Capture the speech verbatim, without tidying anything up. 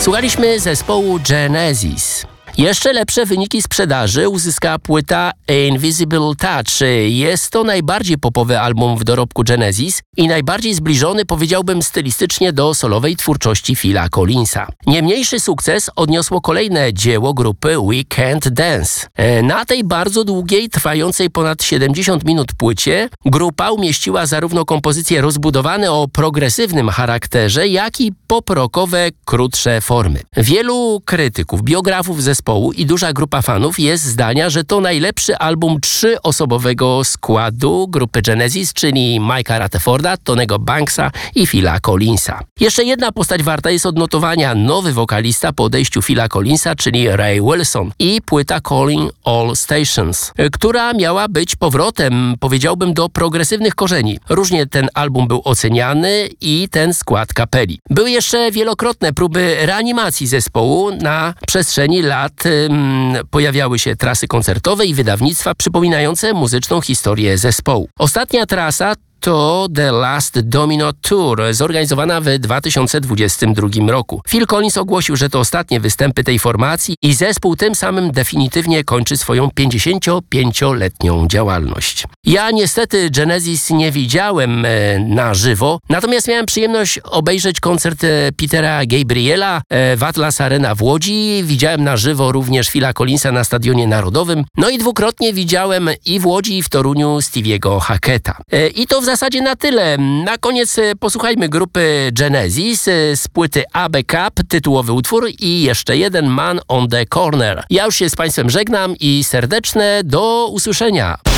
Słuchaliśmy zespołu Genesis. Jeszcze lepsze wyniki sprzedaży uzyskała płyta Invisible Touch. Jest to najbardziej popowy album w dorobku Genesis i najbardziej zbliżony, powiedziałbym, stylistycznie do solowej twórczości Phila Collinsa. Nie mniejszy sukces odniosło kolejne dzieło grupy We Can't Dance. Na tej bardzo długiej, trwającej ponad siedemdziesiąt minut płycie grupa umieściła zarówno kompozycje rozbudowane o progresywnym charakterze, jak i pop-rockowe, krótsze formy. Wielu krytyków, biografów zespołu i duża grupa fanów jest zdania, że to najlepszy album trzyosobowego składu grupy Genesis, czyli Mike'a Rutherforda, Tonego Banksa i Phila Collinsa. Jeszcze jedna postać warta jest odnotowania: nowy wokalista po odejściu Phila Collinsa, czyli Ray Wilson, i płyta Calling All Stations, która miała być powrotem, powiedziałbym, do progresywnych korzeni. Różnie ten album był oceniany i ten skład kapeli. Były jeszcze wielokrotne próby reanimacji zespołu. Na przestrzeni lat ym, pojawiały się trasy koncertowe i wydawnictwa przypominające muzyczną historię zespołu. Ostatnia trasa to The Last Domino Tour, zorganizowana w dwa tysiące dwudziestym drugim roku. Phil Collins ogłosił, że to ostatnie występy tej formacji i zespół tym samym definitywnie kończy swoją pięćdziesięciopięcioletnią działalność. Ja niestety Genesis nie widziałem e, na żywo, natomiast miałem przyjemność obejrzeć koncert e, Petera Gabriela e, w Atlas Arena w Łodzi. Widziałem na żywo również Phila Collinsa na Stadionie Narodowym. No i dwukrotnie widziałem i w Łodzi, i w Toruniu Stevie'ego Hacketa. E, I to w zasadzie na tyle. Na koniec posłuchajmy grupy Genesis z płyty A B Cup, tytułowy utwór i jeszcze jeden Man on the Corner. Ja już się z Państwem żegnam i serdeczne do usłyszenia.